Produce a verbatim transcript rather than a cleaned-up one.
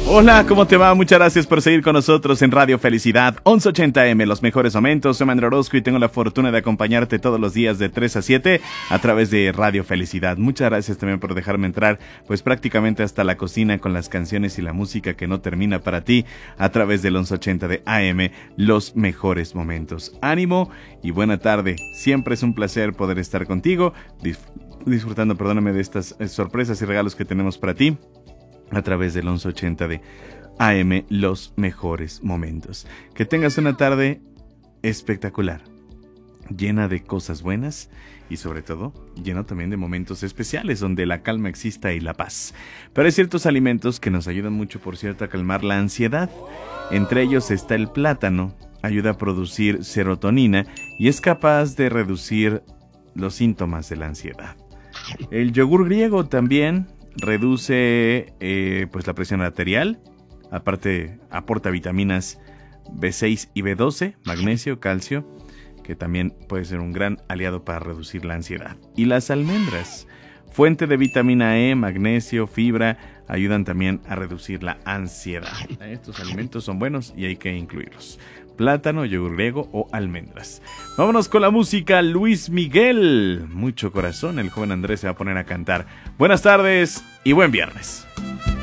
Hola, ¿cómo te va? Muchas gracias por seguir con nosotros en Radio Felicidad once ochenta eme, los mejores momentos. Soy Manuel Orozco y tengo la fortuna de acompañarte todos los días de tres a siete a través de Radio Felicidad. Muchas gracias también por dejarme entrar, pues prácticamente hasta la cocina con las canciones y la música que no termina para ti a través del once ochenta de A M, los mejores momentos. Ánimo y buena tarde. Siempre es un placer poder estar contigo, dis- disfrutando, perdóname, de estas eh, sorpresas y regalos que tenemos para ti a través del once ochenta de A M, los mejores momentos. Que tengas una tarde espectacular, llena de cosas buenas y sobre todo llena también de momentos especiales donde la calma exista y la paz. Pero hay ciertos alimentos que nos ayudan mucho, por cierto, a calmar la ansiedad. Entre ellos está el plátano, ayuda a producir serotonina y es capaz de reducir los síntomas de la ansiedad. El yogur griego también reduce eh, pues la presión arterial, aparte aporta vitaminas be seis y be doce, magnesio, calcio, que también puede ser un gran aliado para reducir la ansiedad. Y las almendras, fuente de vitamina E, magnesio, fibra, ayudan también a reducir la ansiedad. Estos alimentos son buenos y hay que incluirlos. Plátano, yogur griego o almendras. Vámonos con la música. Luis Miguel, Mucho Corazón. El joven Andrés se va a poner a cantar. Buenas tardes y buen viernes.